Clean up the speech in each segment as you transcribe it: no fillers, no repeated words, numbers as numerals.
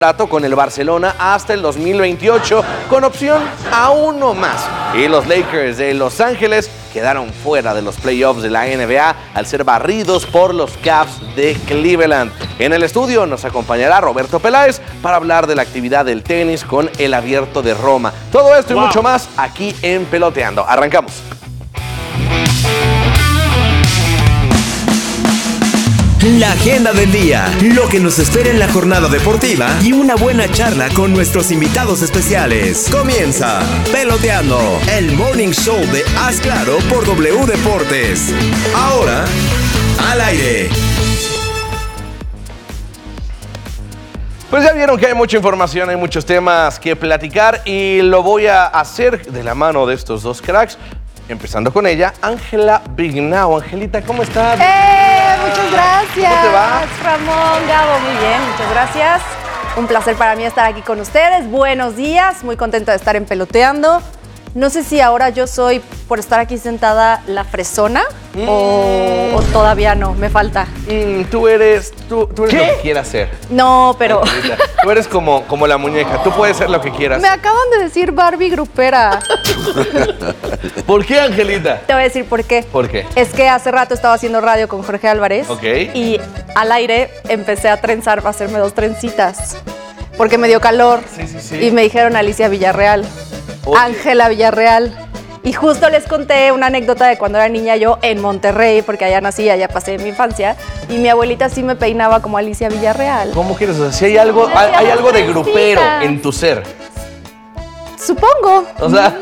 contrato con el Barcelona hasta el 2028, con opción a uno más. Y los Lakers de Los Ángeles quedaron fuera de los playoffs de la NBA al ser barridos por los Cavs de Cleveland. En el estudio nos acompañará Roberto Peláez para hablar de la actividad del tenis con el Abierto de Roma. Todo esto y mucho más aquí en Peloteando. Arrancamos. La agenda del día, lo que nos espera en la jornada deportiva y una buena charla con nuestros invitados especiales. Comienza Peloteando, el morning show de Haz Claro por W Deportes. Ahora, al aire. Pues ya vieron que hay mucha información, hay muchos temas que platicar y lo voy a hacer de la mano de estos dos cracks. Empezando con ella, Ángela Bignau. Angelita, ¿cómo estás? Muchas gracias. ¿Cómo te va? Ramón, Gabo, muy bien, muchas gracias. Un placer para mí estar aquí con ustedes. Buenos días, muy contento de estar en Peloteando. No sé si ahora yo soy, por estar aquí sentada, la fresona o todavía no, me falta. Tú eres lo que quieras ser. No, pero... Angelita, tú eres como la muñeca, tú puedes ser lo que quieras. Me acaban de decir Barbie grupera. ¿Por qué, Angelita? Te voy a decir por qué. ¿Por qué? Es que hace rato estaba haciendo radio con Jorge Álvarez. Ok. Y al aire empecé a trenzar, a hacerme 2 trencitas. Porque me dio calor. Sí. Y me dijeron Alicia Villarreal. Oye. Ángela Villarreal. Y justo les conté una anécdota de cuando era niña yo en Monterrey, porque allá nací, allá pasé mi infancia, y mi abuelita sí me peinaba como Alicia Villarreal. ¿Cómo quieres? O sea, si hay algo de grupero en tu ser. Supongo. O sea,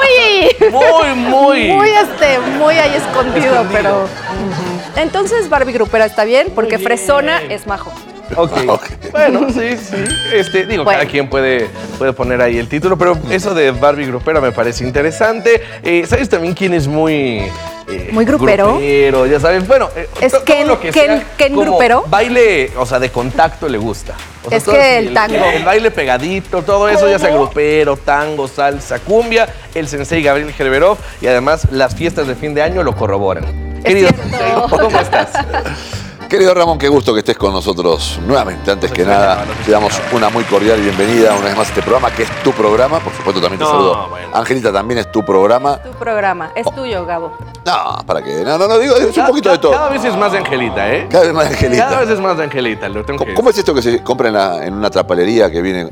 muy ahí escondido. Pero... Entonces Barbie grupera está bien, porque Muy bien. fresona es majo. Ok. Bueno, sí. Cada quien puede poner ahí el título, pero eso de Barbie grupera me parece interesante. ¿Sabes también quién es muy grupero? Ya sabes, bueno, Es todo Ken- lo que Ken- sea Ken como grupero. baile, o sea, de contacto le gusta. O sea, Es todo que así, el tango. El baile pegadito, todo eso, ya sea grupero, tango, salsa, cumbia, el sensei Gabriel Gerberov y además las fiestas de fin de año lo corroboran. Querido sensei, ¿cómo estás? Querido Ramón, qué gusto que estés con nosotros nuevamente. Antes que nada, te damos una muy cordial bienvenida una vez más a este programa, que es tu programa. Por supuesto, también te saludo. Bueno. Angelita, también es tu programa. Tu programa. Es tuyo, Gabo. No, ¿para qué? No, digo, es un poquito de todo. Cada vez es más de Angelita, ¿eh? Cada vez más Angelita. Cada vez es más de Angelita, lo tengo que ¿Cómo es esto que se compra en una trapalería que viene?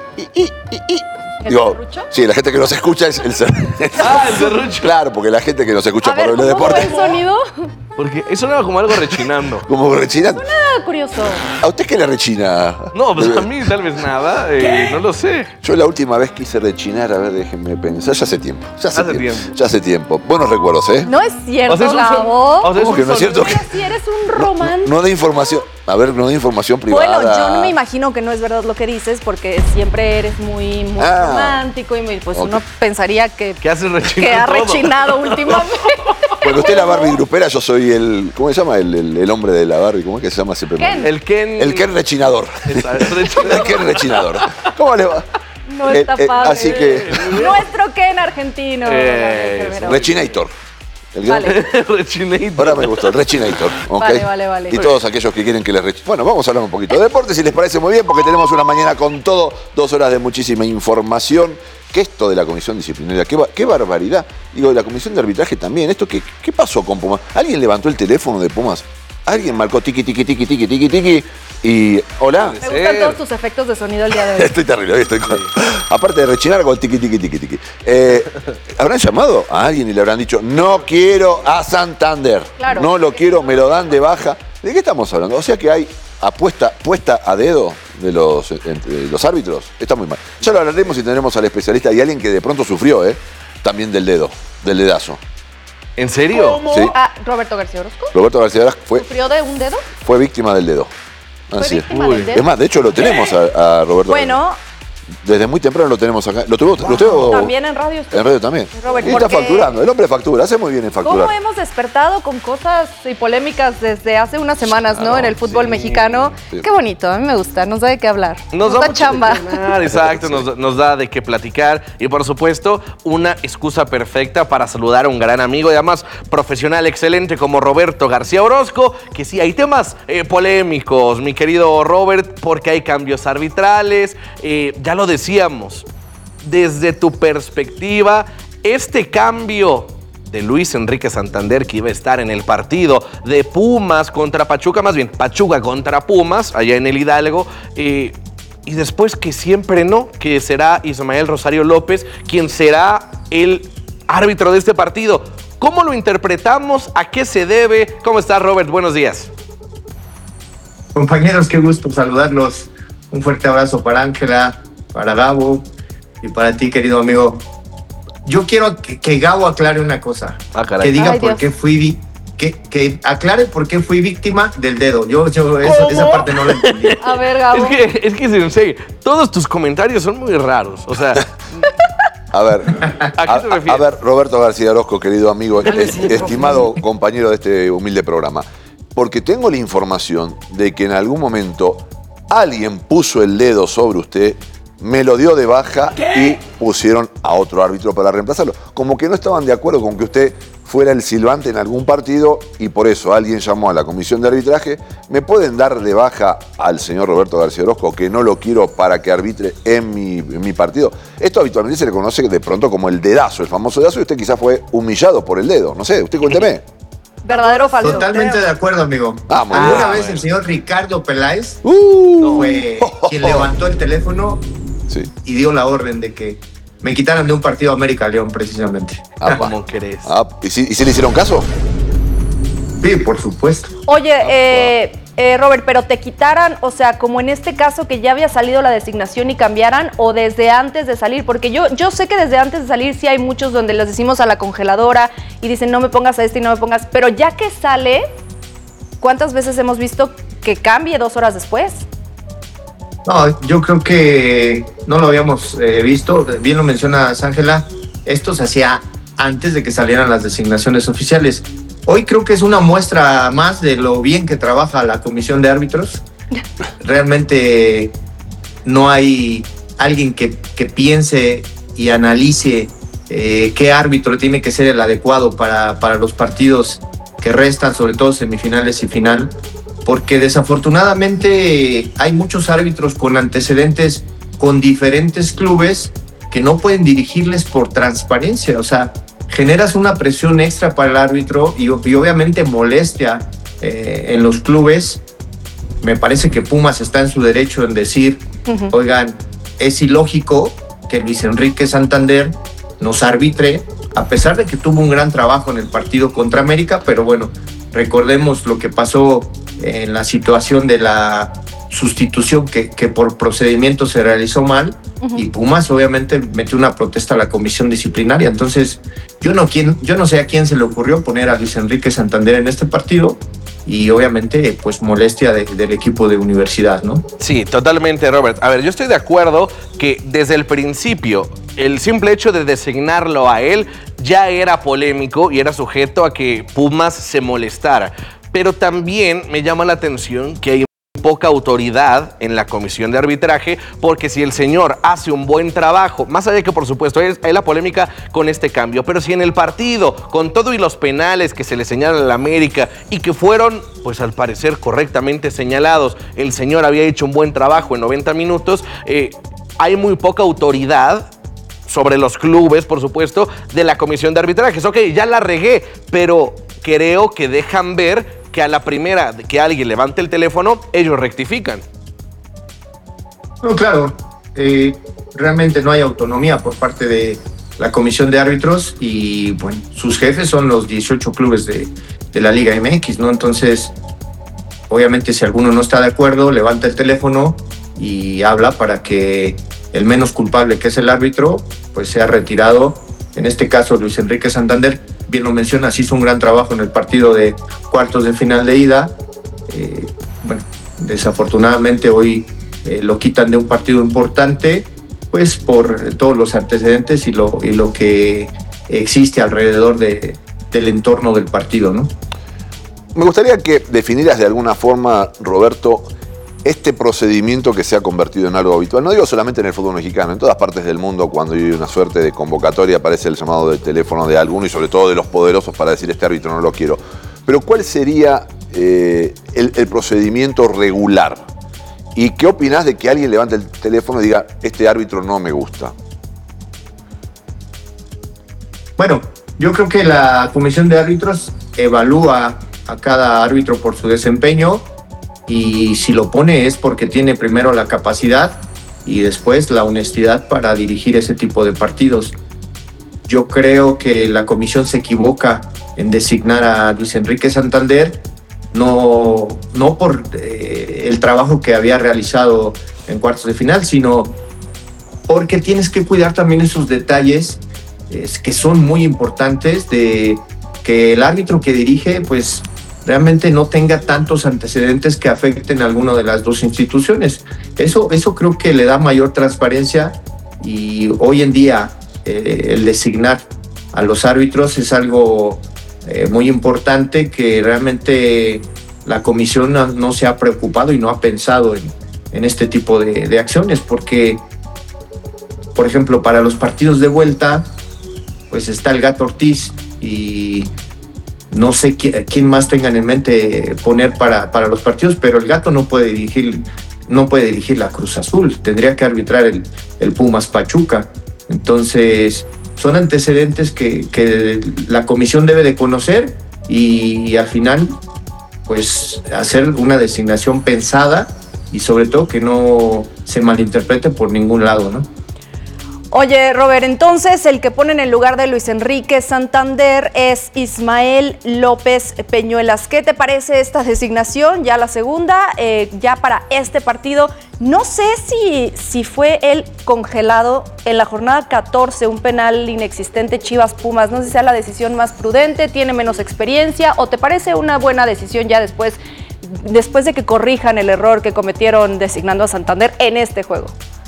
¿El serrucho? Sí, la gente que nos escucha es el serrucho. Ah, el serrucho. Claro, porque la gente que nos escucha A por ver, el ¿cómo fue deporte, el sonido? Porque eso sonaba como algo rechinando. como rechinan. Ah, curioso. ¿A usted qué le rechina? No, pues a mí tal vez nada, no lo sé. Yo la última vez quise rechinar, a ver, déjenme pensar, ya hace tiempo. Ya hace tiempo. Buenos recuerdos, ¿eh? No es cierto, O sea, es un Gabo. o sea, es ¿Cómo un que no es cierto? Mira, si eres un romántico. No de información. A ver, no de información privada. Bueno, yo no me imagino que no es verdad lo que dices, porque siempre eres muy romántico y pues ok. uno pensaría que ¿Qué haces rechinar ha todo? rechinado últimamente. Bueno, usted es la Barbie grupera, yo soy el... ¿Cómo se llama? El hombre de la Barbie. ¿Cómo es que se llama siempre? Ken. El Ken. El Ken rechinador. El Ken rechinador. ¿Cómo le va? No está padre. Así que... Nuestro Ken argentino. Rechinator. El gran- Vale. Rechinator. Ahora me gustó, el Rechinator. ¿ok? Vale. Y todos aquellos que quieren que les rechinen. Bueno, vamos a hablar un poquito de deporte, si les parece muy bien, porque tenemos una mañana con todo, 2 horas de muchísima información. ¿Qué esto de la comisión disciplinaria? ¿Qué barbaridad? Digo, la comisión de arbitraje también. ¿Qué pasó con Pumas? ¿Alguien levantó el teléfono de Pumas? ¿Alguien marcó tiqui, tiqui, tiqui, tiqui, tiqui, tiqui? Y, hola. Me gustan todos tus efectos de sonido el día de hoy. Estoy terrible, aparte de rechinar con tiqui, tiqui, tiqui, tiqui. ¿Habrán llamado a alguien y le habrán dicho, no quiero a Santander? Claro. No lo quiero, me lo dan de baja. ¿De qué estamos hablando? O sea que hay puesta a dedo de los árbitros. Está muy mal. Ya lo hablaremos y tendremos al especialista y alguien que de pronto sufrió, también del dedazo. ¿En serio? Sí. Roberto García Orozco. Roberto García Orozco ¿Sufrió de un dedo? fue víctima del dedo. ¿Fue Así es. víctima del dedo? Es más, de hecho lo tenemos a Roberto. Bueno, Desde muy temprano lo tenemos acá. ¿Lo tengo? También en radio. En radio también. Robert, y está facturando. El hombre factura, hace muy bien en facturar. ¿Cómo hemos despertado con cosas y polémicas desde hace unas semanas, ¿no? En el fútbol mexicano. Sí. Qué bonito, a mí me gusta, nos da de qué hablar. Nos da da mucho chamba. de qué hablar, exacto, nos da de qué platicar y por supuesto una excusa perfecta para saludar a un gran amigo y además profesional excelente como Roberto García Orozco, que sí, hay temas polémicos, mi querido Robert, porque hay cambios arbitrales, ya lo decíamos, desde tu perspectiva, este cambio de Luis Enrique Santander, que iba a estar en el partido de Pumas contra Pachuca, más bien Pachuca contra Pumas, allá en el Hidalgo, y después que siempre no, que será Ismael Rosario López quien será el árbitro de este partido. ¿Cómo lo interpretamos? ¿A qué se debe? ¿Cómo estás, Robert? Buenos días. Compañeros, qué gusto saludarlos. Un fuerte abrazo para Ángela, para Gabo y para ti, querido amigo. Yo quiero que Gabo aclare una cosa. Caray. Que diga Ay, por Dios. qué fui que aclare por qué fui víctima del dedo. Yo esa parte no la entendí. A ver, Gabo. Es que Sensei, todos tus comentarios son muy raros. O sea, A ver, ¿a qué te refieres? a ver, Roberto García Orozco, querido amigo, estimado compañero de este humilde programa, porque tengo la información de que en algún momento alguien puso el dedo sobre usted, me lo dio de baja y pusieron a otro árbitro para reemplazarlo. Como que no estaban de acuerdo con que usted fuera el silbante en algún partido y por eso alguien llamó a la comisión de arbitraje. ¿Me pueden dar de baja al señor Roberto García Orozco, que no lo quiero para que arbitre en mi partido? Esto habitualmente se le conoce de pronto como el dedazo, el famoso dedazo, y usted quizás fue humillado por el dedo. No sé, usted cuénteme. ¿Verdadero o falso? Totalmente de acuerdo, amigo. Ah, muy Alguna bien. vez el señor Ricardo Peláez Uh. fue quien levantó el teléfono Sí. y dio la orden de que me quitaran de un partido América León, precisamente. Apa. ¿Cómo querés? ¿Y si le hicieron caso? Sí, por supuesto. Oye, Robert, pero te quitaran, o sea, como en este caso que ya había salido la designación y cambiaran, o desde antes de salir, porque yo sé que desde antes de salir sí hay muchos donde les decimos a la congeladora y dicen no me pongas a este y no me pongas, pero ya que sale, ¿cuántas veces hemos visto que cambie 2 horas después? No, yo creo que no lo habíamos visto. Bien lo mencionas, Ángela. Esto se hacía antes de que salieran las designaciones oficiales. Hoy creo que es una muestra más de lo bien que trabaja la comisión de árbitros. Realmente no hay alguien que piense y analice qué árbitro tiene que ser el adecuado para los partidos que restan, sobre todo semifinales y final. Porque desafortunadamente hay muchos árbitros con antecedentes con diferentes clubes que no pueden dirigirles por transparencia. O sea, generas una presión extra para el árbitro y obviamente molestia en los clubes. Me parece que Pumas está en su derecho en decir, oigan, es ilógico que Luis Enrique Santander nos arbitre, a pesar de que tuvo un gran trabajo en el partido contra América, pero bueno, recordemos lo que pasó en la situación de la sustitución que por procedimiento se realizó mal, y Pumas obviamente metió una protesta a la comisión disciplinaria. Entonces yo no sé a quién se le ocurrió poner a Luis Enrique Santander en este partido, y obviamente pues molestia del equipo de Universidad, ¿no? Sí, totalmente, Robert. A ver, yo estoy de acuerdo que desde el principio el simple hecho de designarlo a él ya era polémico y era sujeto a que Pumas se molestara. Pero también me llama la atención que hay poca autoridad en la comisión de arbitraje, porque si el señor hace un buen trabajo, más allá de que por supuesto hay la polémica con este cambio, pero si en el partido, con todo y los penales que se le señalan a la América y que fueron, pues al parecer correctamente señalados, el señor había hecho un buen trabajo en 90 minutos, hay muy poca autoridad sobre los clubes, por supuesto, de la comisión de arbitrajes. Ok, ya la regué, pero creo que dejan ver que a la primera que alguien levante el teléfono, ellos rectifican. No, claro, realmente no hay autonomía por parte de la comisión de árbitros, y bueno, sus jefes son los 18 clubes de la Liga MX, ¿no? Entonces, obviamente si alguno no está de acuerdo, levanta el teléfono y habla para que el menos culpable, que es el árbitro, pues sea retirado. En este caso, Luis Enrique Santander, bien lo mencionas, hizo un gran trabajo en el partido de cuartos de final de ida. Bueno, desafortunadamente hoy lo quitan de un partido importante. pues por todos los antecedentes y lo que existe alrededor del entorno del partido, ¿no? Me gustaría que definieras de alguna forma, Roberto, este procedimiento que se ha convertido en algo habitual. No digo solamente en el fútbol mexicano, en todas partes del mundo, cuando hay una suerte de convocatoria, aparece el llamado de teléfono de alguno y sobre todo de los poderosos para decir este árbitro no lo quiero. Pero ¿cuál sería el procedimiento regular? ¿Y qué opinás de que alguien levante el teléfono y diga este árbitro no me gusta? Bueno, yo creo que la comisión de árbitros evalúa a cada árbitro por su desempeño y si lo pone es porque tiene primero la capacidad y después la honestidad para dirigir ese tipo de partidos. Yo creo que la comisión se equivoca en designar a Luis Enrique Santander, no por el trabajo que había realizado en cuartos de final, sino porque tienes que cuidar también esos detalles que son muy importantes, de que el árbitro que dirige pues realmente no tenga tantos antecedentes que afecten a alguna de las dos instituciones. Eso creo que le da mayor transparencia y hoy en día el designar a los árbitros es algo muy importante que realmente la comisión no se ha preocupado y no ha pensado en este tipo de acciones, porque, por ejemplo, para los partidos de vuelta, pues está el Gato Ortiz y no sé quién más tengan en mente poner para los partidos, pero el Gato no puede dirigir la Cruz Azul, tendría que arbitrar el Pumas Pachuca. Entonces, son antecedentes que la comisión debe de conocer y al final, pues, hacer una designación pensada y sobre todo que no se malinterprete por ningún lado, ¿no? Oye, Robert, entonces el que ponen en lugar de Luis Enrique Santander es Ismael López Peñuelas. ¿Qué te parece esta designación? Ya la segunda, ya para este partido. No sé si fue el congelado en la jornada 14, un penal inexistente Chivas-Pumas. No sé si sea la decisión más prudente, tiene menos experiencia, o te parece una buena decisión ya después de que corrijan el error que cometieron designando a Santander en este juego.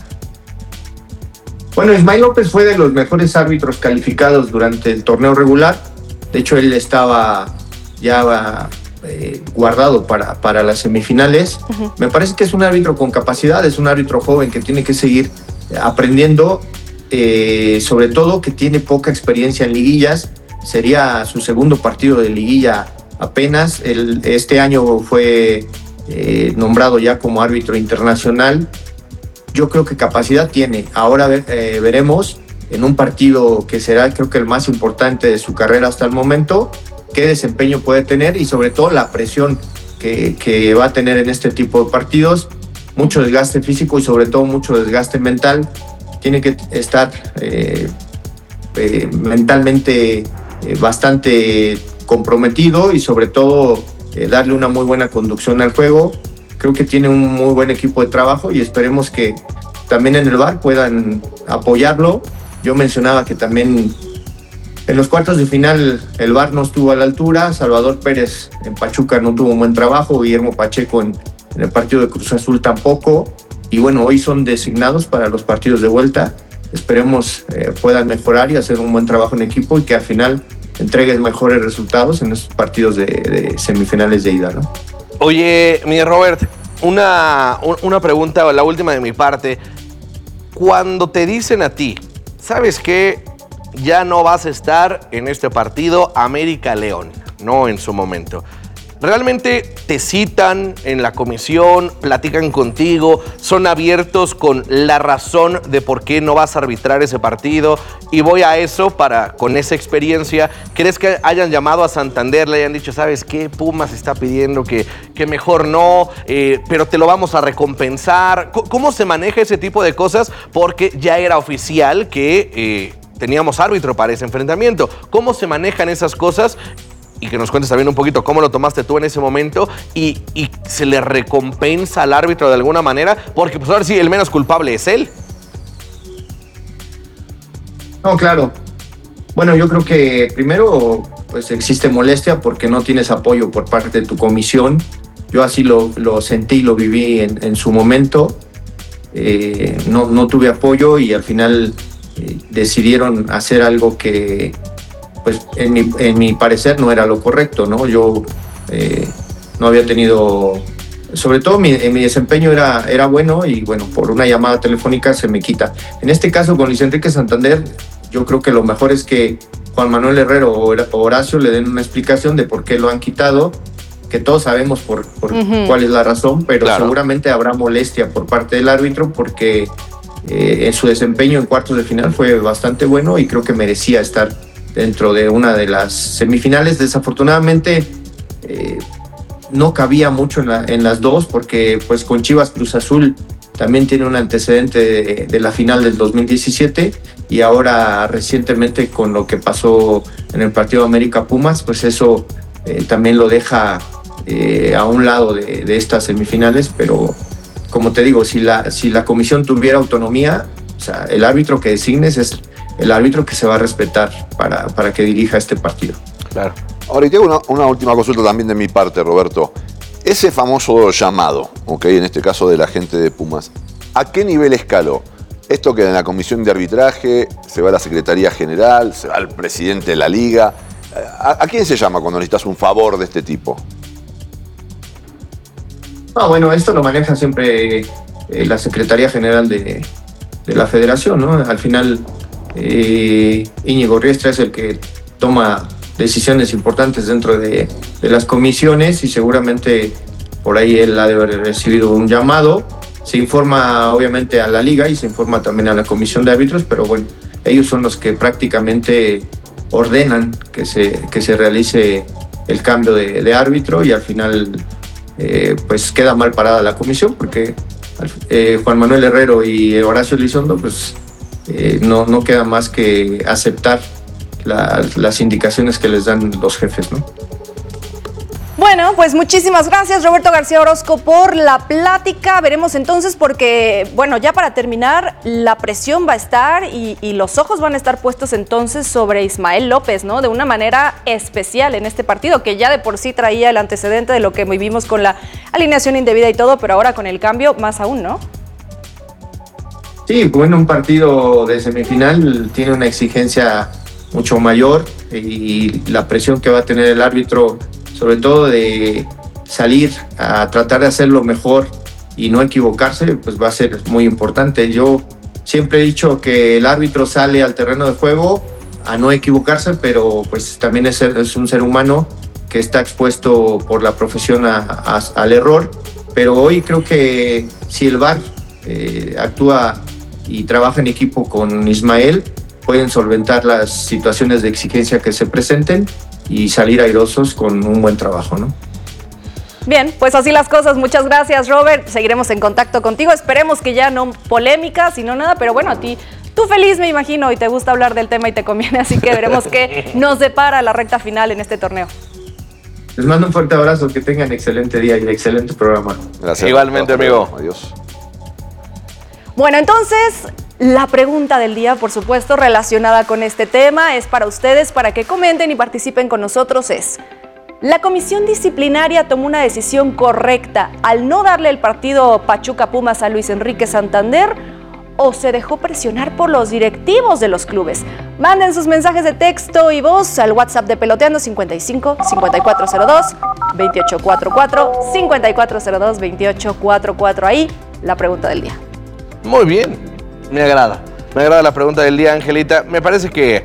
Bueno, Ismael López fue de los mejores árbitros calificados durante el torneo regular. De hecho, él estaba ya guardado para las semifinales. Uh-huh. Me parece que es un árbitro con capacidad, es un árbitro joven que tiene que seguir aprendiendo, sobre todo que tiene poca experiencia en liguillas. Sería su segundo partido de liguilla apenas. Este año fue nombrado ya como árbitro internacional. Yo creo que capacidad tiene. Ahora veremos en un partido que será, creo que el más importante de su carrera hasta el momento, qué desempeño puede tener y sobre todo la presión que va a tener en este tipo de partidos. Mucho desgaste físico y sobre todo mucho desgaste mental. Tiene que estar mentalmente bastante comprometido y sobre todo darle una muy buena conducción al juego. Creo que tiene un muy buen equipo de trabajo y esperemos que también en el VAR puedan apoyarlo. Yo mencionaba que también en los cuartos de final el VAR no estuvo a la altura. Salvador Pérez en Pachuca no tuvo un buen trabajo. Guillermo Pacheco en el partido de Cruz Azul tampoco. Y bueno, hoy son designados para los partidos de vuelta. Esperemos puedan mejorar y hacer un buen trabajo en equipo y que al final entreguen mejores resultados en esos partidos de semifinales de ida, ¿no? Oye, mi Robert, una pregunta, la última de mi parte. Cuando te dicen a ti, ¿sabes qué? Ya no vas a estar en este partido América-León, no en su momento. ¿Realmente te citan en la comisión, platican contigo, son abiertos con la razón de por qué no vas a arbitrar ese partido? Y voy a eso con esa experiencia, ¿crees que hayan llamado a Santander, le hayan dicho, ¿sabes qué? Pumas está pidiendo que mejor no, pero te lo vamos a recompensar? ¿Cómo se maneja ese tipo de cosas? Porque ya era oficial que teníamos árbitro para ese enfrentamiento. ¿Cómo se manejan esas cosas? Y que nos cuentes también un poquito cómo lo tomaste tú en ese momento y se le recompensa al árbitro de alguna manera, porque pues ahora sí, el menos culpable es él. No, claro. Bueno, yo creo que primero pues existe molestia porque no tienes apoyo por parte de tu comisión. Yo así lo sentí y lo viví en su momento. no tuve apoyo y al final decidieron hacer algo que, pues, en mi parecer no era lo correcto, ¿no? Yo no había tenido, sobre todo mi desempeño era bueno y bueno, por una llamada telefónica se me quita. En este caso con Luis Enrique Santander, yo creo que lo mejor es que Juan Manuel Herrero o Horacio le den una explicación de por qué lo han quitado, que todos sabemos por cuál es la razón, pero seguramente habrá molestia por parte del árbitro porque en su desempeño en cuartos de final fue bastante bueno y creo que merecía estar dentro de una de las semifinales. Desafortunadamente no cabía mucho en las dos porque pues con Chivas Cruz Azul también tiene un antecedente de la final del 2017 y ahora recientemente con lo que pasó en el partido América Pumas, pues eso también lo deja a un lado de estas semifinales, pero como te digo, si la comisión tuviera autonomía, o sea, el árbitro que designes es el árbitro que se va a respetar para que dirija este partido. Claro. Ahora, y tengo una última consulta también de mi parte, Roberto. Ese famoso llamado, en este caso de la gente de Pumas, ¿a qué nivel escaló? Esto queda en la comisión de arbitraje, se va a la Secretaría General, se va al presidente de la Liga. ¿A quién se llama cuando necesitas un favor de este tipo? Bueno, esto lo maneja siempre la Secretaría General de la Federación, ¿no? Al final, Íñigo Riestra es el que toma decisiones importantes dentro de las comisiones y seguramente por ahí él ha de haber recibido un llamado. Se informa obviamente a la Liga y se informa también a la comisión de árbitros, pero bueno, ellos son los que prácticamente ordenan que se realice el cambio de árbitro y al final pues queda mal parada la comisión porque Juan Manuel Herrero y Horacio Elizondo pues no queda más que aceptar las indicaciones que les dan los jefes, ¿no? Bueno, pues muchísimas gracias Roberto García Orozco por la plática. Veremos entonces porque, bueno, ya para terminar, la presión va a estar y los ojos van a estar puestos entonces sobre Ismael López, ¿no? De una manera especial en este partido, que ya de por sí traía el antecedente de lo que vivimos con la alineación indebida y todo, pero ahora con el cambio más aún, ¿no? Sí, bueno, un partido de semifinal tiene una exigencia mucho mayor y la presión que va a tener el árbitro, sobre todo de salir a tratar de hacerlo mejor y no equivocarse, pues va a ser muy importante. Yo siempre he dicho que el árbitro sale al terreno de juego a no equivocarse, pero pues también es un ser humano que está expuesto por la profesión al error. Pero hoy creo que si el VAR actúa y trabaja en equipo con Ismael, pueden solventar las situaciones de exigencia que se presenten y salir airosos con un buen trabajo, ¿no? Bien, pues así las cosas. Muchas gracias, Robert. Seguiremos en contacto contigo. Esperemos que ya no polémica, sino nada, pero bueno, a ti, tú feliz me imagino y te gusta hablar del tema y te conviene, así que veremos qué nos depara la recta final en este torneo. Les mando un fuerte abrazo, que tengan excelente día y excelente programa. Gracias. Igualmente, amigo. Adiós. Bueno, entonces, la pregunta del día, por supuesto, relacionada con este tema, es para ustedes, para que comenten y participen con nosotros, es: ¿la comisión disciplinaria tomó una decisión correcta al no darle el partido Pachuca Pumas a Luis Enrique Santander o se dejó presionar por los directivos de los clubes? Manden sus mensajes de texto y voz al WhatsApp de Peloteando 55 5402 2844 5402 2844. Ahí la pregunta del día. Muy bien, me agrada la pregunta del día, Angelita. Me parece que,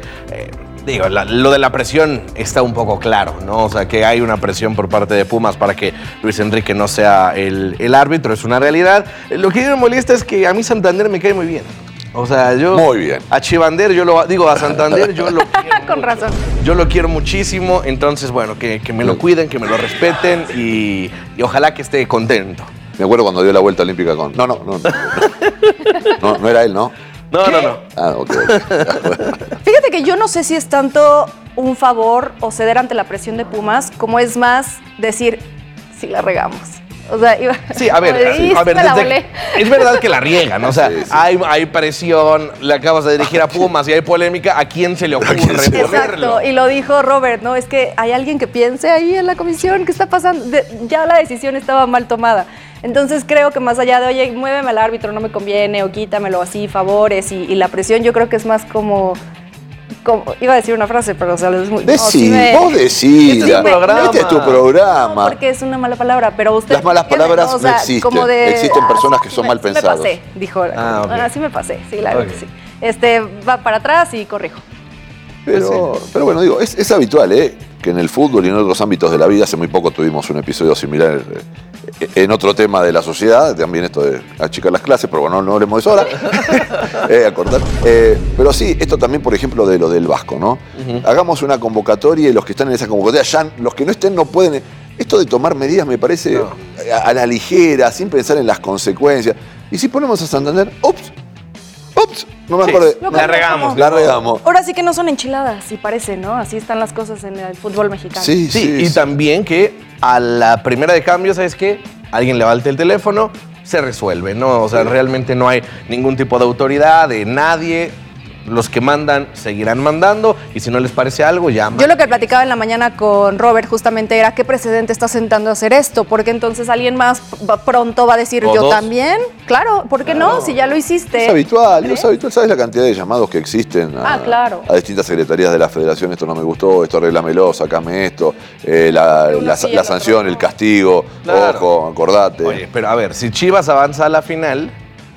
lo de la presión está un poco claro, ¿no? O sea, que hay una presión por parte de Pumas para que Luis Enrique no sea el árbitro, es una realidad. Lo que me molesta es que a mí Santander me cae muy bien. O sea, yo... Muy bien. A Chivander, a Santander, yo lo quiero. Con razón. Yo lo quiero muchísimo, entonces, bueno, que me lo cuiden, que me lo respeten y ojalá que esté contento. Me acuerdo cuando dio la vuelta olímpica con... No era él, ¿no? No. Ah, ok. Fíjate que yo no sé si es tanto un favor o ceder ante la presión de Pumas, como es más decir, si la regamos. O sea, sí, a ver, es verdad que la riegan, o sea, sí. Hay presión, le acabas de dirigir a Pumas y hay polémica, ¿a quién se le ocurre ponerlo? Exacto, y lo dijo Robert, ¿no? Es que hay alguien que piense ahí en la comisión, ¿qué está pasando? Ya la decisión estaba mal tomada. Entonces creo que más allá de, oye, muéveme al árbitro, no me conviene, o quítamelo así, favores, y la presión, yo creo que es más como iba a decir una frase, pero o sea, es muy... Vos decís, este es tu programa. No, porque es una mala palabra, pero usted... Las malas palabras no existen. Existen personas que son mal pensadas. Me pasé, dijo. Okay. Sí me pasé, sí, claro que sí. Va para atrás y corrijo. Pero bueno, digo, es habitual, que en el fútbol y en otros ámbitos de la vida, hace muy poco tuvimos un episodio similar en otro tema de la sociedad, también esto de achicar las clases, pero bueno, no hablemos de eso ahora, acordar. Pero sí, esto también, por ejemplo, de lo del Vasco, ¿no? Hagamos una convocatoria y los que están en esa convocatoria, ya los que no estén no pueden. Esto de tomar medidas me parece a la ligera, sin pensar en las consecuencias. Y si ponemos a Santander, ups, no me acordé. La regamos. La regamos. Ahora sí que no son enchiladas, sí parece, ¿no? Así están las cosas en el fútbol mexicano. Sí, y también que a la primera de cambio, ¿sabes qué? Alguien levante el teléfono, se resuelve, ¿no? O sea, realmente no hay ningún tipo de autoridad de nadie. Los que mandan seguirán mandando y si no les parece algo, llaman. Yo lo que platicaba en la mañana con Robert justamente era qué precedente está sentando a hacer esto, porque entonces alguien más pronto va a decir yo también. Claro, ¿por qué no? Si ya lo hiciste. Es habitual, es habitual. ¿Sabes la cantidad de llamados que existen a distintas secretarías de la federación? Esto no me gustó, esto arréglamelo, sacame esto, la sanción, el castigo, ojo, acordate. Oye, pero a ver, si Chivas avanza a la final,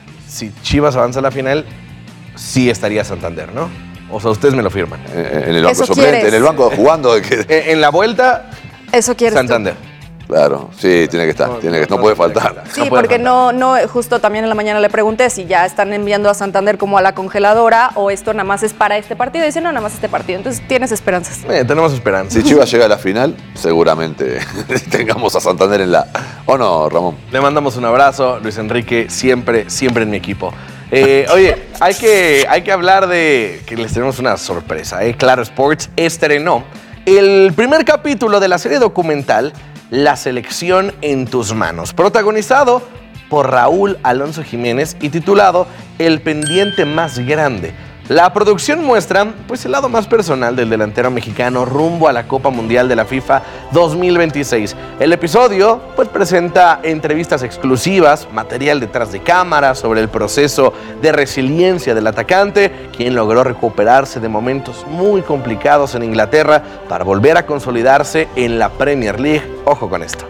sí estaría Santander, ¿no? O sea, ustedes me lo firman. En el banco suplente, en el banco jugando. En la vuelta, eso quieres Santander. Claro, sí, tiene que estar, no puede faltar. Sí, porque no, justo también en la mañana le pregunté si ya están enviando a Santander como a la congeladora o esto nada más es para este partido. Y dice, no, nada más este partido. Entonces, tienes esperanzas. Tenemos esperanzas. Si Chivas llega a la final, seguramente tengamos a Santander en la... ¿O no, Ramón? Le mandamos un abrazo, Luis Enrique, siempre en mi equipo. Oye, hay que hablar de que les tenemos una sorpresa. Claro Sports estrenó el primer capítulo de la serie documental La Selección en tus manos, protagonizado por Raúl Alonso Jiménez y titulado El pendiente más grande. La producción muestra pues el lado más personal del delantero mexicano rumbo a la Copa Mundial de la FIFA 2026. El episodio pues presenta entrevistas exclusivas, material detrás de cámara sobre el proceso de resiliencia del atacante, quien logró recuperarse de momentos muy complicados en Inglaterra para volver a consolidarse en la Premier League. Ojo con esto.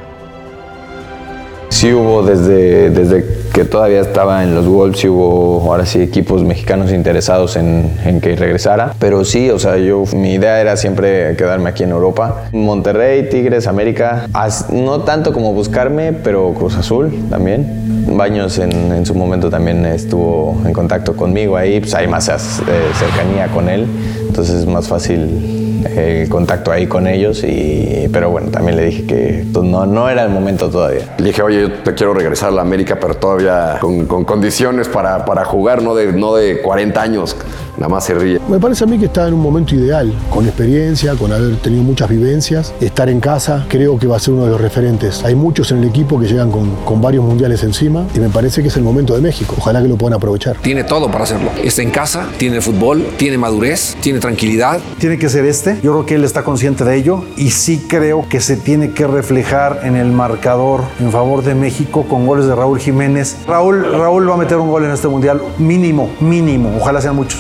Sí hubo desde que todavía estaba en los Wolves, sí hubo ahora sí equipos mexicanos interesados en que regresara. Pero sí, o sea, mi idea era siempre quedarme aquí en Europa. Monterrey, Tigres, América, no tanto como buscarme, pero Cruz Azul también. Baños en su momento también estuvo en contacto conmigo ahí, pues hay más cercanía con él, entonces es más fácil el contacto ahí con ellos, pero bueno, también le dije que no era el momento todavía. Le dije, oye, yo te quiero regresar a la América, pero todavía con condiciones para jugar, no de 40 años, nada más se ríe. Me parece a mí que está en un momento ideal, con experiencia, con haber tenido muchas vivencias, estar en casa, creo que va a ser uno de los referentes. Hay muchos en el equipo que llegan con varios mundiales encima y me parece que es el momento de México, ojalá que lo puedan aprovechar. Tiene todo para hacerlo, está en casa, tiene fútbol, tiene madurez, tiene tranquilidad. Tiene que ser yo creo que él está consciente de ello y sí creo que se tiene que reflejar en el marcador en favor de México con goles de Raúl Jiménez. Raúl va a meter un gol en este mundial, mínimo, ojalá sean muchos.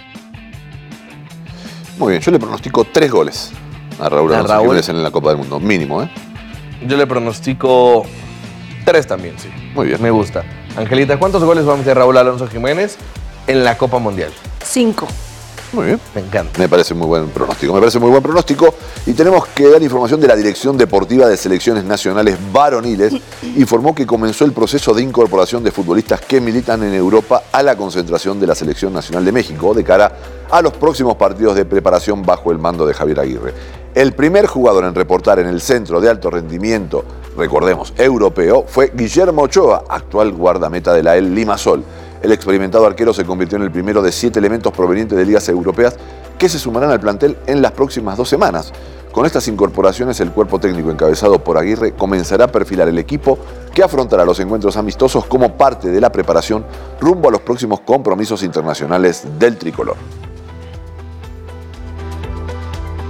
Muy bien, yo le pronostico 3 goles a Raúl Alonso Jiménez en la Copa del Mundo, mínimo, ¿eh? Yo le pronostico 3 también, sí. Muy bien. Me gusta. Angelita, ¿cuántos goles va a meter Raúl Alonso Jiménez en la Copa Mundial? 5. Muy bien. Me encanta. Me parece muy buen pronóstico. Y tenemos que dar información de la Dirección Deportiva de Selecciones Nacionales Varoniles. Informó que comenzó el proceso de incorporación de futbolistas que militan en Europa a la concentración de la Selección Nacional de México de cara a los próximos partidos de preparación bajo el mando de Javier Aguirre. El primer jugador en reportar en el centro de alto rendimiento, recordemos, europeo, fue Guillermo Ochoa, actual guardameta de la El Limassol. El experimentado arquero se convirtió en el primero de 7 elementos provenientes de ligas europeas que se sumarán al plantel en las próximas 2 semanas. Con estas incorporaciones, el cuerpo técnico encabezado por Aguirre comenzará a perfilar el equipo que afrontará los encuentros amistosos como parte de la preparación rumbo a los próximos compromisos internacionales del tricolor.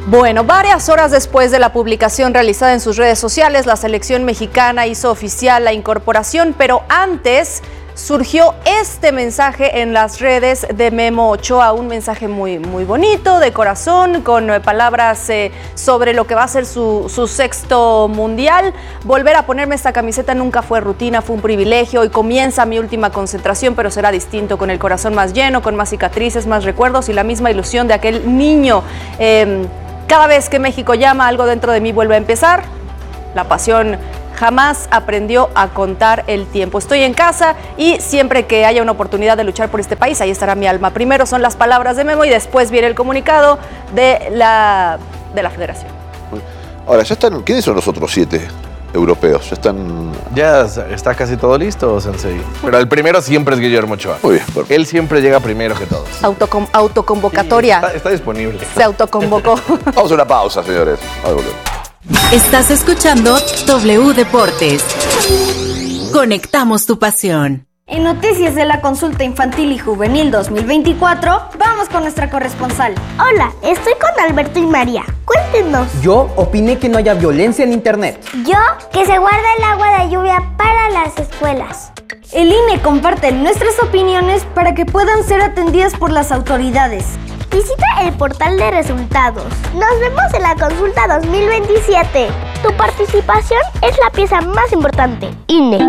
Bueno, varias horas después de la publicación realizada en sus redes sociales, la selección mexicana hizo oficial la incorporación, pero antes surgió este mensaje en las redes de Memo Ochoa, un mensaje muy bonito, de corazón, con palabras sobre lo que va a ser su sexto mundial. Volver a ponerme esta camiseta nunca fue rutina, fue un privilegio. Hoy comienza mi última concentración, pero será distinto, con el corazón más lleno, con más cicatrices, más recuerdos y la misma ilusión de aquel niño. Cada vez que México llama, algo dentro de mí vuelve a empezar. La pasión jamás aprendió a contar el tiempo. Estoy en casa y siempre que haya una oportunidad de luchar por este país, ahí estará mi alma. Primero son las palabras de Memo y después viene el comunicado de la federación. Ahora, ya están. ¿Quiénes son los otros 7 europeos? Ya están. Ya está casi todo listo, Sensei. Pero el primero siempre es Guillermo Ochoa. Muy bien, perfecto. Él siempre llega primero que todos. Autoconvocatoria. Sí, está disponible. Se autoconvocó. Vamos a una pausa, señores. Estás escuchando W Deportes. Conectamos tu pasión. En noticias de la consulta infantil y juvenil 2024, vamos con nuestra corresponsal. Hola, estoy con Alberto y María. Cuéntenos. Yo opiné que no haya violencia en internet. Yo, que se guarda el agua de lluvia para las escuelas. El INE comparte nuestras opiniones para que puedan ser atendidas por las autoridades. Visita el portal de resultados. Nos vemos en la consulta 2027. Tu participación es la pieza más importante. INE.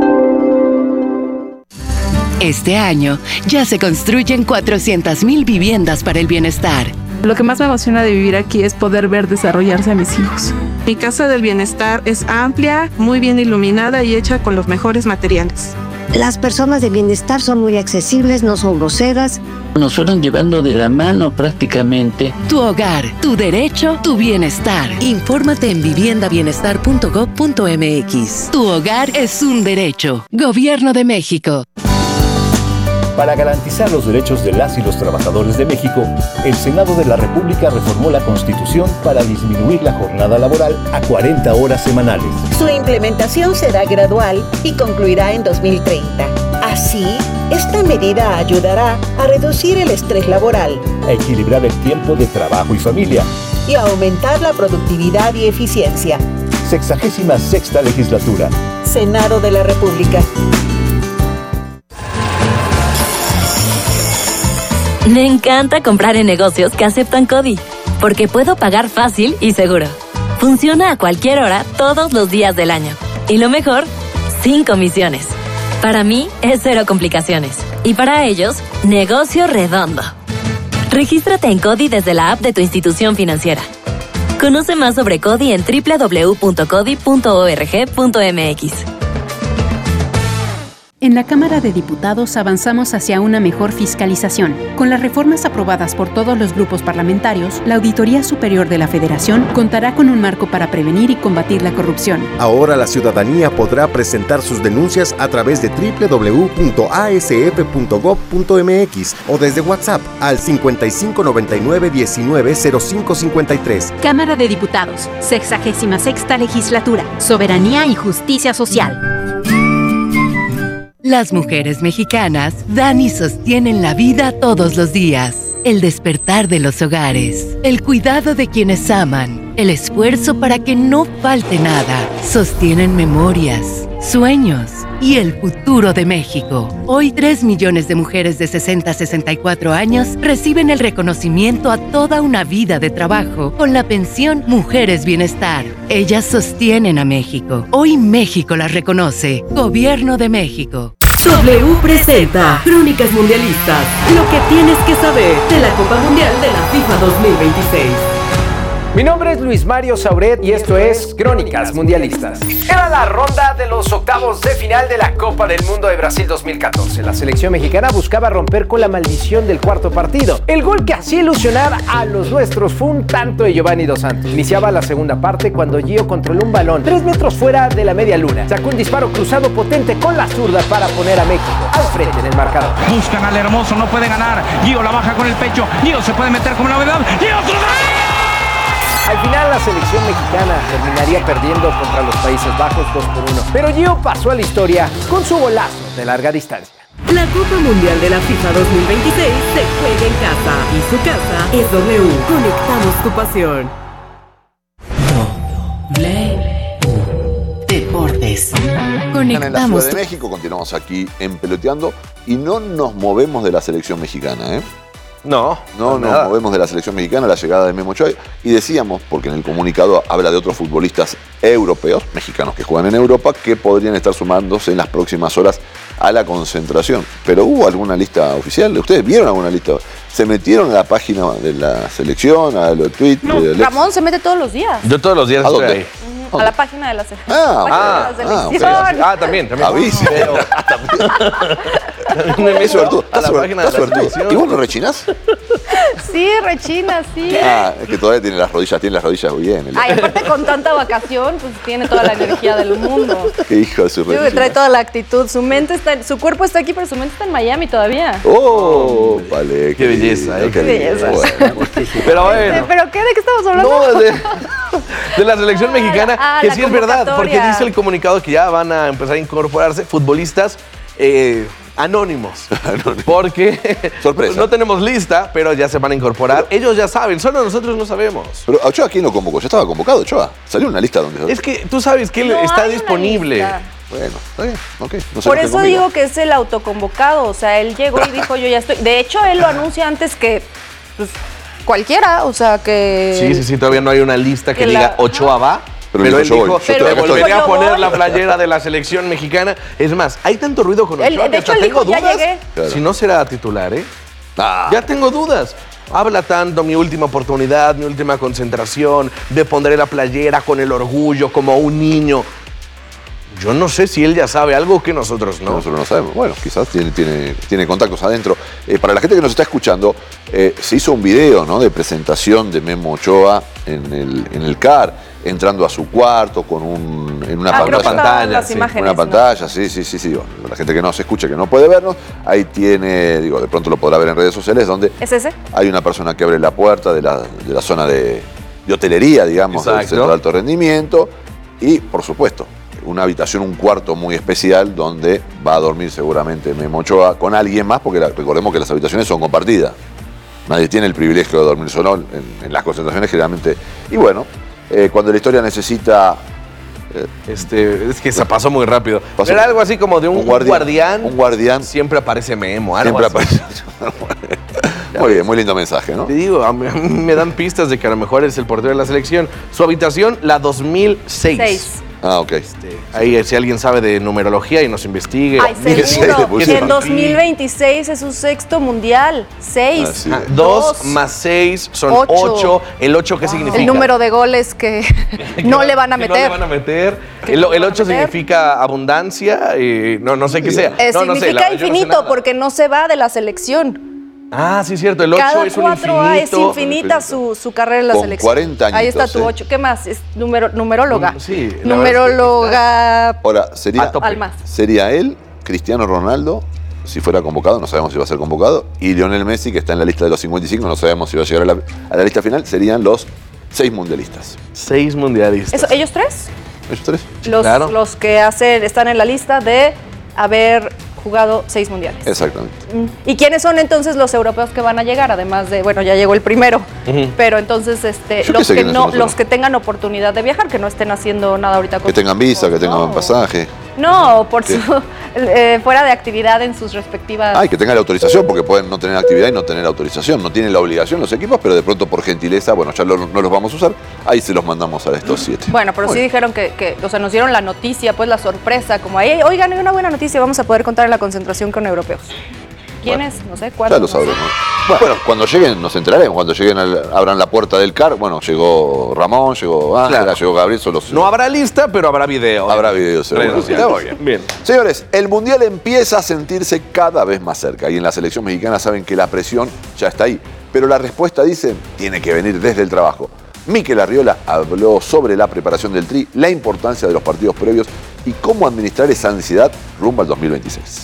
Este año ya se construyen 400,000 viviendas para el bienestar. Lo que más me emociona de vivir aquí es poder ver desarrollarse a mis hijos. Mi casa del bienestar es amplia, muy bien iluminada y hecha con los mejores materiales. Las personas de bienestar son muy accesibles, no son groseras. Nos fueron llevando de la mano prácticamente. Tu hogar, tu derecho, tu bienestar. Infórmate en viviendabienestar.gov.mx. Tu hogar es un derecho. Gobierno de México. Para garantizar los derechos de las y los trabajadores de México, el Senado de la República reformó la Constitución para disminuir la jornada laboral a 40 horas semanales. Su implementación será gradual y concluirá en 2030. Así, esta medida ayudará a reducir el estrés laboral, a equilibrar el tiempo de trabajo y familia y a aumentar la productividad y eficiencia. 66ª legislatura. Senado de la República. Me encanta comprar en negocios que aceptan CODI, porque puedo pagar fácil y seguro. Funciona a cualquier hora, todos los días del año. Y lo mejor, sin comisiones. Para mí, es cero complicaciones. Y para ellos, negocio redondo. Regístrate en CODI desde la app de tu institución financiera. Conoce más sobre CODI en www.codi.org.mx. En la Cámara de Diputados avanzamos hacia una mejor fiscalización. Con las reformas aprobadas por todos los grupos parlamentarios, la Auditoría Superior de la Federación contará con un marco para prevenir y combatir la corrupción. Ahora la ciudadanía podrá presentar sus denuncias a través de www.asf.gov.mx o desde WhatsApp al 5599-190553. Cámara de Diputados, 66ª Legislatura, Soberanía y Justicia Social. Las mujeres mexicanas dan y sostienen la vida todos los días. El despertar de los hogares, el cuidado de quienes aman, el esfuerzo para que no falte nada. Sostienen memorias, sueños y el futuro de México. Hoy 3 millones de mujeres de 60 a 64 años reciben el reconocimiento a toda una vida de trabajo con la pensión Mujeres Bienestar. Ellas sostienen a México. Hoy México las reconoce. Gobierno de México. W presenta Crónicas Mundialistas. Lo que tienes que saber de la Copa Mundial de la FIFA 2026. Mi nombre es Luis Mario Sauret y esto es Crónicas Mundialistas. Era la ronda de los octavos de final de la Copa del Mundo de Brasil 2014. La selección mexicana buscaba romper con la maldición del cuarto partido. El gol que hacía ilusionar a los nuestros fue un tanto de Giovanni Dos Santos. Iniciaba la segunda parte cuando Gio controló un balón 3 metros fuera de la media luna. Sacó un disparo cruzado potente con la zurda para poner a México al frente en el marcador. Buscan al hermoso, no puede ganar. Gio la baja con el pecho. Gio se puede meter como novedad. Gio otro. Al final la selección mexicana terminaría perdiendo contra los Países Bajos 2-1. Pero Gio pasó a la historia con su golazo de larga distancia. La Copa Mundial de la FIFA 2026 se juega en casa y su casa es W. Conectamos tu pasión. Deportes. En la Ciudad de México continuamos aquí en Peloteando y no nos movemos de la selección mexicana, ¿eh? No nos movemos de la selección mexicana, la llegada de Memo Ochoa. Y decíamos, porque en el comunicado habla de otros futbolistas europeos, mexicanos que juegan en Europa, que podrían estar sumándose en las próximas horas a la concentración. Pero ¿hubo alguna lista oficial? ¿Ustedes vieron alguna lista? ¿Se metieron a la página de la selección, a los tweets? No, Ramón se mete todos los días. Yo todos los días estoy ahí. A la página de la selección. También. Avisa. A la página de la selección. ¿Y vos no rechinás? Sí, rechina, sí. Es que todavía tiene las rodillas bien. Ay, aparte con tanta vacación, pues tiene toda la energía del mundo. Qué hijo de su Yo que trae toda la actitud. Su cuerpo está aquí, pero su mente está en Miami todavía. Oh, vale. Qué belleza, Qué belleza. Pero bueno. ¿Pero qué? ¿De qué estamos hablando? No, de la selección mexicana, que sí es verdad, porque dice el comunicado que ya van a empezar a incorporarse futbolistas anónimos. Porque sorpresa. No tenemos lista, pero ya se van a incorporar. Ellos ya saben, solo nosotros no sabemos. Pero Ochoa, ¿quién lo convocó? Ya estaba convocado Ochoa. Salió una lista donde... Es que tú sabes que él está disponible. Bueno, está bien, ok. No por eso digo que es el autoconvocado. O sea, él llegó y dijo, yo ya estoy. De hecho, él lo anuncia antes que pues, cualquiera. O sea, que... Sí, todavía no hay una lista que diga Ochoa va. Pero él dijo, me volveré a poner la playera de la selección mexicana. Es más, hay tanto ruido con Ochoa que hasta tengo dudas. Claro. Si no será titular, ¿eh? Ya tengo dudas. Habla tanto, mi última oportunidad, mi última concentración, me pondré la playera con el orgullo, como un niño. Yo no sé si él ya sabe algo que nosotros no. Nosotros no sabemos. Bueno, quizás tiene contactos adentro. Para la gente que nos está escuchando, se hizo un video, ¿no?, de presentación de Memo Ochoa en el CAR, entrando a su cuarto con en una pantalla. Una pantalla, sí. Bueno, la gente que no se escucha, que no puede vernos, ahí tiene, de pronto lo podrá ver en redes sociales, donde ¿es ese? Hay una persona que abre la puerta de la zona de hotelería, digamos, del centro de alto rendimiento, y, por supuesto, una habitación, un cuarto muy especial donde va a dormir seguramente Memo Ochoa con alguien más, porque recordemos que las habitaciones son compartidas. Nadie tiene el privilegio de dormir solo en las concentraciones generalmente. Y bueno, cuando la historia necesita... es que se pasó muy rápido. Era algo así como de un guardián. Un guardián. Siempre aparece Memo. Siempre aparece. Muy bien, muy lindo mensaje, ¿no? Te digo, a mí me dan pistas de que a lo mejor es el portero de la selección. Su habitación, la 2006. Ok. Ahí, si alguien sabe de numerología y nos investigue. Ay, seguro. En 2026 es su sexto mundial. 6. 2 más 6 son 8. ¿El 8 qué significa? El número de goles que no le van a meter. No le van a meter. El 8 significa abundancia. No sé qué sea. Significa infinito porque no se va de la selección. Ah, sí, es cierto. El 8 es un infinito. Es infinita su carrera en la selección. 40 años. Ahí está tu 8. ¿Qué más? Es numeróloga. Sí. Numeróloga. Ahora, sería él, Cristiano Ronaldo, si fuera convocado, no sabemos si va a ser convocado, y Lionel Messi, que está en la lista de los 55, no sabemos si va a llegar a la lista final, serían los 6 mundialistas. 6 mundialistas. ¿Ellos tres? Ellos tres. Los que están en la lista de haber jugado 6 mundiales. Exactamente. ¿Y quiénes son entonces los europeos que van a llegar? Además de, ya llegó el primero, pero entonces los que tengan oportunidad de viajar, que no estén haciendo nada ahorita. Que tengan visa, que tengan pasaje. No, fuera de actividad en sus respectivas... Que tengan la autorización, porque pueden no tener actividad y no tener autorización. No tienen la obligación los equipos, pero de pronto por gentileza, ya no los vamos a usar, ahí se los mandamos a estos 7. Bueno, pero sí dijeron que nos dieron la noticia, pues la sorpresa, como ahí, oigan, hay una buena noticia, vamos a poder contar en la concentración con europeos. ¿Quiénes? No sé, ¿cuándo? Ya lo sabremos. Bueno, cuando lleguen nos enteraremos. Cuando lleguen, abran la puerta del CAR. Bueno, llegó Ramón, llegó Ángela, llegó Gabriel. No habrá lista, pero habrá video. Habrá video, seguro. Está muy bien. Señores, el Mundial empieza a sentirse cada vez más cerca. Y en la selección mexicana saben que la presión ya está ahí. Pero la respuesta, dicen, tiene que venir desde el trabajo. Mikel Arriola habló sobre la preparación del Tri, la importancia de los partidos previos y cómo administrar esa ansiedad rumbo al 2026.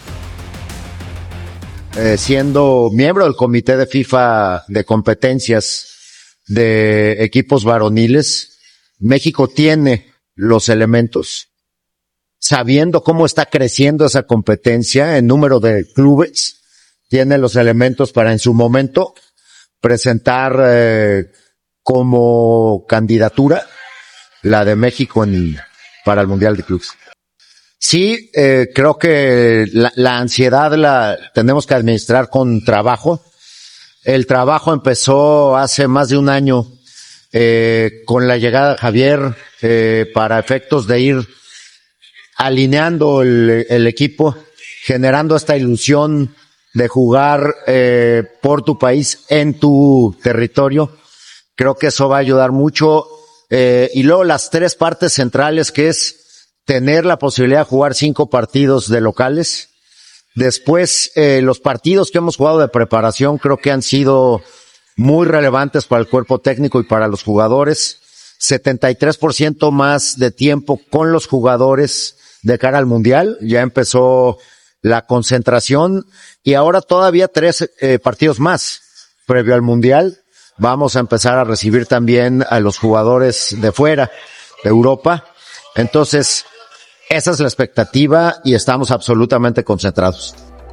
Siendo miembro del comité de FIFA de competencias de equipos varoniles, México tiene los elementos sabiendo cómo está creciendo esa competencia en número de clubes, tiene los elementos para en su momento presentar como candidatura la de México para el Mundial de Clubes. Sí, creo que la ansiedad la tenemos que administrar con trabajo. El trabajo empezó hace más de un año con la llegada de Javier para efectos de ir alineando el equipo, generando esta ilusión de jugar por tu país, en tu territorio. Creo que eso va a ayudar mucho. Y luego las tres partes centrales, que es tener la posibilidad de jugar 5 partidos de locales. Después, los partidos que hemos jugado de preparación creo que han sido muy relevantes para el cuerpo técnico y para los jugadores. 73% más de tiempo con los jugadores de cara al Mundial. Ya empezó la concentración y ahora todavía 3 partidos más previo al Mundial. Vamos a empezar a recibir también a los jugadores de fuera, de Europa. Entonces, esa es la expectativa y estamos absolutamente concentrados.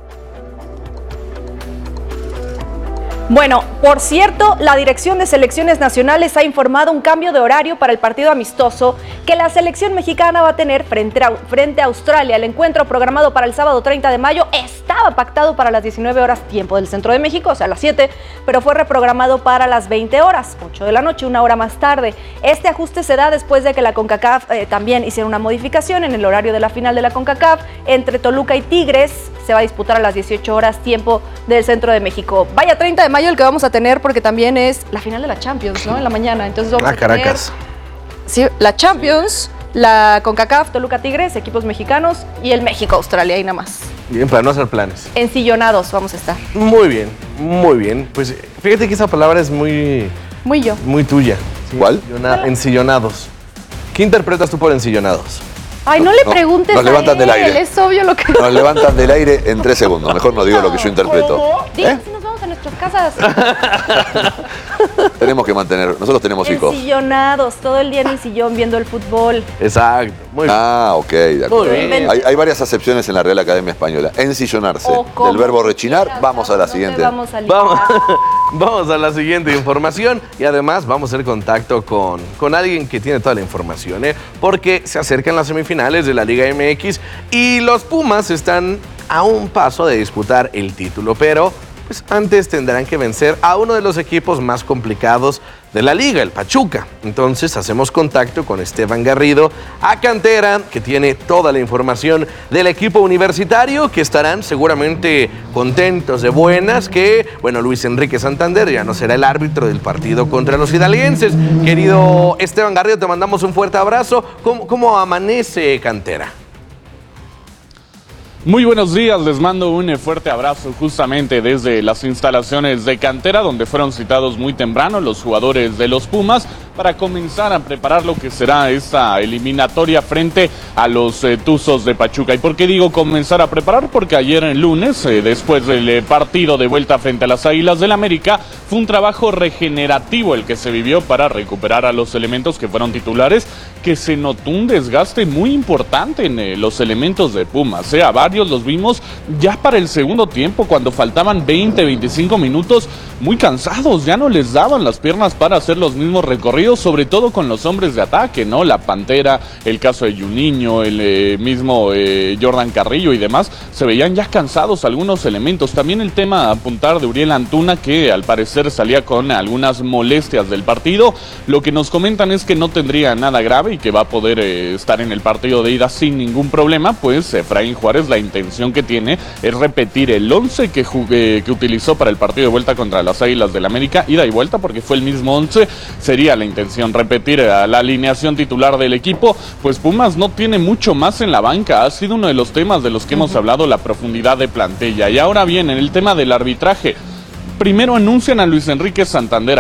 Bueno, por cierto, la Dirección de Selecciones Nacionales ha informado un cambio de horario para el partido amistoso que la selección mexicana va a tener frente a Australia. El encuentro programado para el sábado 30 de mayo estaba pactado para las 19 horas tiempo del centro de México, o sea, las 7, pero fue reprogramado para las 20 horas, 8 de la noche, una hora más tarde. Este ajuste se da después de que la CONCACAF también hiciera una modificación en el horario de la final de la CONCACAF entre Toluca y Tigres. Se va a disputar a las 18 horas tiempo del centro de México. Vaya 30 de mayo el que vamos a tener, porque también es la final de la Champions, ¿no? En la mañana. Entonces vamos a tener, Caracas. Sí, la Champions, la CONCACAF, Toluca Tigres, equipos mexicanos y el México-Australia, y nada más. Bien, para no hacer planes. Ensillonados vamos a estar. Muy bien, muy bien. Pues fíjate que esa palabra es muy tuya. ¿Cuál? Ensillonados. ¿Qué interpretas tú por ensillonados? Ay, no le preguntes nos levantan a del él, aire. es obvio lo que... Nos levantan del aire en 3 segundos. Mejor no digo lo que yo interpreto. Digan si nos vamos a nuestras casas. Tenemos que mantener, nosotros tenemos hijos. Ensillonados, todo el día en el sillón viendo el fútbol. Exacto, muy bien. Ok, de acuerdo. Muy bien. Hay varias acepciones en la Real Academia Española. Ensillonarse. Del verbo rechinar, vamos a la siguiente. Vamos a la siguiente información y además vamos a hacer contacto con alguien que tiene toda la información, porque se acercan las semifinales de la Liga MX y los Pumas están a un paso de disputar el título, pero pues antes tendrán que vencer a uno de los equipos más complicados de la liga, el Pachuca. Entonces hacemos contacto con Esteban Garrido a Cantera, que tiene toda la información del equipo universitario, que estarán seguramente contentos de buenas, que, bueno, Luis Enrique Santander ya no será el árbitro del partido contra los hidalguenses. Querido Esteban Garrido, te mandamos un fuerte abrazo. ¿Cómo amanece Cantera? Muy buenos días, les mando un fuerte abrazo justamente desde las instalaciones de Cantera, donde fueron citados muy temprano los jugadores de los Pumas para comenzar a preparar lo que será esta eliminatoria frente a los Tuzos de Pachuca. ¿Y por qué digo comenzar a preparar? Porque ayer en lunes, después del partido de vuelta frente a las Águilas del América, fue un trabajo regenerativo el que se vivió para recuperar a los elementos que fueron titulares, que se notó un desgaste muy importante en los elementos de Pumas. A varios los vimos ya para el segundo tiempo, cuando faltaban 20, 25 minutos, muy cansados, ya no les daban las piernas para hacer los mismos recorridos, sobre todo con los hombres de ataque, ¿no? La Pantera, el caso de Juninho, el mismo Jordan Carrillo y demás, se veían ya cansados algunos elementos. También el tema a apuntar de Uriel Antuna, que al parecer salía con algunas molestias del partido. Lo que nos comentan es que no tendría nada grave y que va a poder estar en el partido de ida sin ningún problema, pues Efraín Juárez, la intención que tiene es repetir el 11 que utilizó para el partido de vuelta contra las Águilas del América, ida y vuelta, porque fue el mismo 11, sería la intención repetir la alineación titular del equipo. Pues Pumas no tiene mucho más en la banca, ha sido uno de los temas de los que hemos hablado, la profundidad de plantilla. Y ahora bien, en el tema del arbitraje, primero anuncian a Luis Enrique Santander. A ver,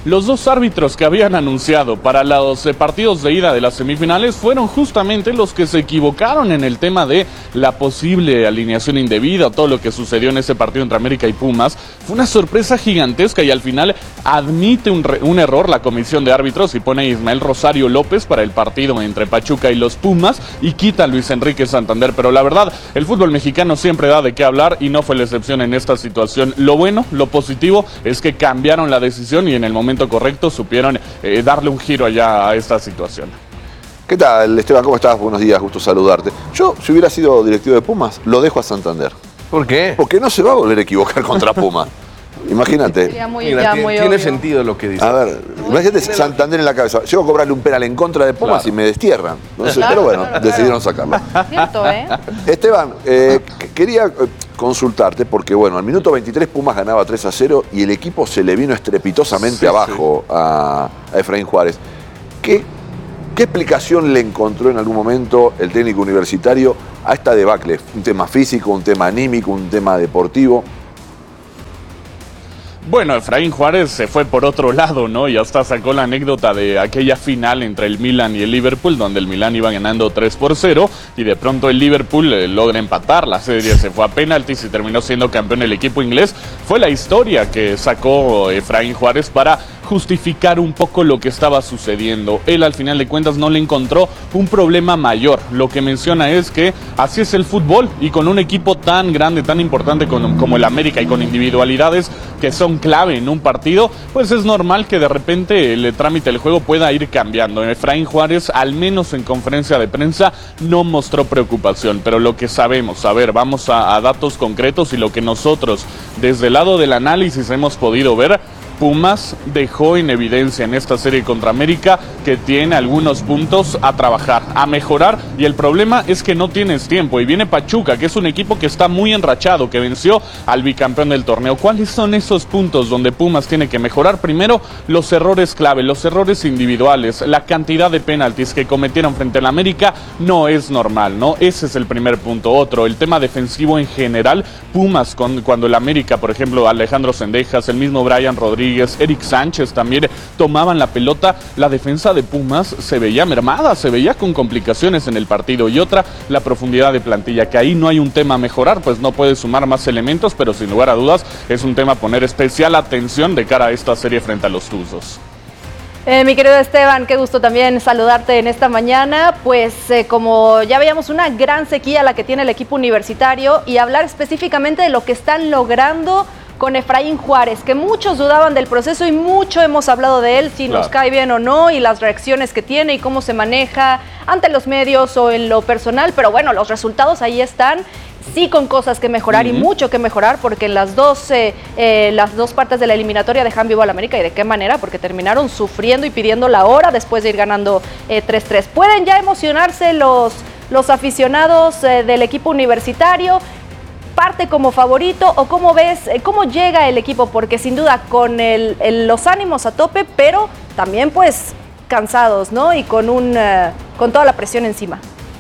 los dos árbitros que habían anunciado para los partidos de ida de las semifinales fueron justamente los que se equivocaron en el tema de la posible alineación indebida, todo lo que sucedió en ese partido entre América y Pumas. Fue una sorpresa gigantesca y al final admite un error la comisión de árbitros y pone a Ismael Rosario López para el partido entre Pachuca y los Pumas y quita a Luis Enrique Santander. Pero la verdad, el fútbol mexicano siempre da de qué hablar y no fue la excepción en esta situación. Lo bueno, lo positivo es que cambiaron la decisión y en el momento correcto supieron darle un giro allá a esta situación. ¿Qué tal, Esteban? ¿Cómo estás? Buenos días, gusto saludarte. Yo, si hubiera sido directivo de Pumas, lo dejo a Santander. ¿Por qué? Porque no se va a volver a equivocar contra Pumas. Imagínate. Tiene sentido lo que dice. A ver, imagínate Santander en la cabeza. Llego a cobrarle un penal en contra de Pumas y me destierran. Entonces, pero bueno, decidieron sacarlo. Cierto, ¿eh? Esteban, quería consultarte porque, bueno, al minuto 23 Pumas ganaba 3-0 y el equipo se le vino estrepitosamente abajo a Efraín Juárez. ¿Qué explicación le encontró en algún momento el técnico universitario a esta debacle? ¿Un tema físico, un tema anímico, un tema deportivo? Bueno, Efraín Juárez se fue por otro lado, ¿no? Y hasta sacó la anécdota de aquella final entre el Milan y el Liverpool, donde el Milan iba ganando 3-0 y de pronto el Liverpool logra empatar. La serie se fue a penaltis y terminó siendo campeón el equipo inglés. Fue la historia que sacó Efraín Juárez para justificar un poco lo que estaba sucediendo. Él al final de cuentas no le encontró un problema mayor. Lo que menciona es que así es el fútbol y con un equipo tan grande, tan importante como el América y con individualidades que son clave en un partido, pues es normal que de repente el trámite del juego pueda ir cambiando. Efraín Juárez, al menos en conferencia de prensa, no mostró preocupación, pero lo que sabemos, a ver, vamos a datos concretos y lo que nosotros desde el lado del análisis hemos podido ver. Pumas dejó en evidencia en esta serie contra América que tiene algunos puntos a trabajar, a mejorar, y el problema es que no tienes tiempo. Y viene Pachuca, que es un equipo que está muy enrachado, que venció al bicampeón del torneo. ¿Cuáles son esos puntos donde Pumas tiene que mejorar? Primero, los errores clave, los errores individuales, la cantidad de penaltis que cometieron frente al América no es normal, ¿no? Ese es el primer punto. Otro, el tema defensivo en general. Pumas, cuando el América, por ejemplo, Alejandro Sendejas, el mismo Brian Rodríguez, Eric Sánchez también tomaban la pelota, la defensa de Pumas se veía mermada, se veía con complicaciones en el partido. Y otra, la profundidad de plantilla, que ahí no hay un tema a mejorar, pues no puede sumar más elementos, pero sin lugar a dudas es un tema a poner especial atención de cara a esta serie frente a los Tuzos. Mi querido Esteban, qué gusto también saludarte en esta mañana. Pues como ya veíamos, una gran sequía la que tiene el equipo universitario, y hablar específicamente de lo que están logrando con Efraín Juárez, que muchos dudaban del proceso y mucho hemos hablado de él, si nos cae bien o no, y las reacciones que tiene y cómo se maneja ante los medios o en lo personal, pero bueno, los resultados ahí están. Sí, con cosas que mejorar y mucho que mejorar, porque en las dos partes de la eliminatoria dejan vivo al América. ¿Y de qué manera? Porque terminaron sufriendo y pidiendo la hora después de ir ganando 3-3. ¿Pueden ya emocionarse los aficionados del equipo universitario? ¿Parte como favorito o cómo ves, cómo llega el equipo? Porque sin duda con los ánimos a tope, pero también pues cansados, ¿no? Y con toda la presión encima.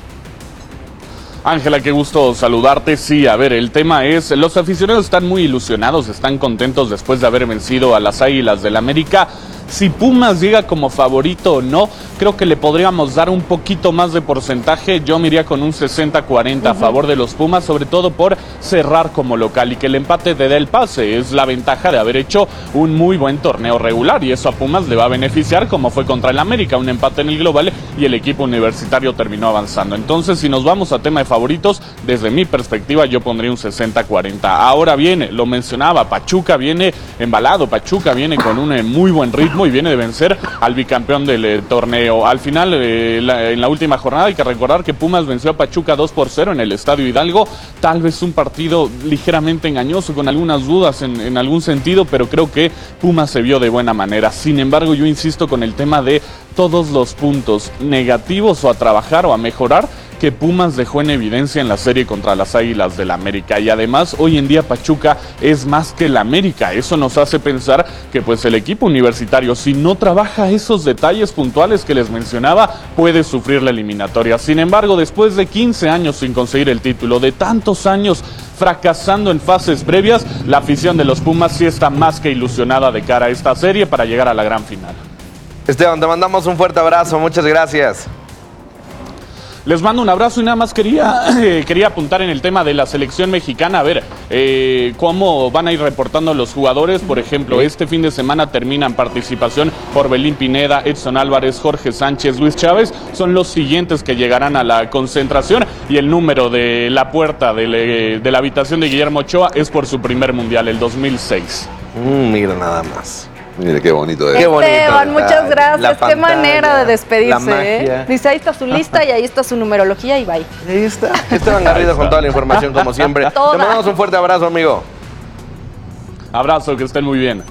Ángela, qué gusto saludarte. Sí, a ver, el tema es, los aficionados están muy ilusionados, están contentos después de haber vencido a las Águilas del América. Si Pumas llega como favorito o no, creo que le podríamos dar un poquito más de porcentaje. Yo me iría con un 60-40 a favor de los Pumas, sobre todo por cerrar como local y que el empate te dé el pase. Es la ventaja de haber hecho un muy buen torneo regular y eso a Pumas le va a beneficiar, como fue contra el América, un empate en el global y el equipo universitario terminó avanzando. Entonces, si nos vamos a tema de favoritos, desde mi perspectiva yo pondría un 60-40. Ahora viene, lo mencionaba, Pachuca viene embalado, Pachuca viene con un muy buen ritmo y viene de vencer al bicampeón del torneo. Al final, en la última jornada, hay que recordar que Pumas venció a Pachuca 2-0 en el Estadio Hidalgo. Tal vez un partido ligeramente engañoso, con algunas dudas en algún sentido, pero creo que Pumas se vio de buena manera. Sin embargo, yo insisto con el tema de todos los puntos negativos o a trabajar o a mejorar que Pumas dejó en evidencia en la serie contra las Águilas del América. Y además, hoy en día Pachuca es más que el América. Eso nos hace pensar que pues el equipo universitario, si no trabaja esos detalles puntuales que les mencionaba, puede sufrir la eliminatoria. Sin embargo, después de 15 años sin conseguir el título, de tantos años fracasando en fases previas, la afición de los Pumas sí está más que ilusionada de cara a esta serie para llegar a la gran final. Esteban, te mandamos un fuerte abrazo, muchas gracias. Les mando un abrazo y nada más quería apuntar en el tema de la selección mexicana. A ver, cómo van a ir reportando los jugadores. Por ejemplo, este fin de semana terminan participación Orbelín Pineda, Edson Álvarez, Jorge Sánchez, Luis Chávez. Son los siguientes que llegarán a la concentración. Y el número de la puerta de la habitación de Guillermo Ochoa es por su primer mundial, el 2006. Mira nada más. Mire qué bonito es. Qué bonito. Esteban, muchas gracias. Qué manera de despedirse. La magia. Dice, ahí está su lista y ahí está su numerología y bye. Ahí está. Esteban Garrido con toda la información como siempre. Te mandamos un fuerte abrazo, amigo. Abrazo, que estén muy bien.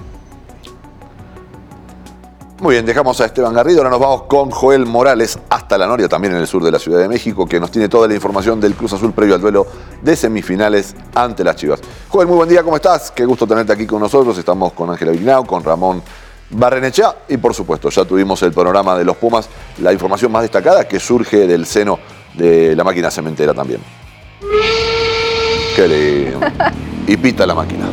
Muy bien, dejamos a Esteban Garrido, ahora nos vamos con Joel Morales hasta La Noria, también en el sur de la Ciudad de México, que nos tiene toda la información del Cruz Azul previo al duelo de semifinales ante las Chivas. Joel, muy buen día, ¿cómo estás? Qué gusto tenerte aquí con nosotros. Estamos con Ángela Vignao, con Ramón Barrenechea y por supuesto ya tuvimos el panorama de los Pumas, la información más destacada que surge del seno de la máquina cementera también. Qué lindo. Y pita la máquina.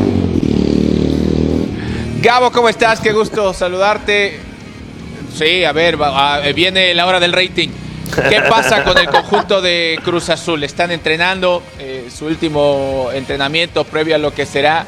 Gabo, ¿cómo estás? Qué gusto saludarte. Sí, a ver, viene la hora del rating. ¿Qué pasa con el conjunto de Cruz Azul? Están entrenando su último entrenamiento previo a lo que será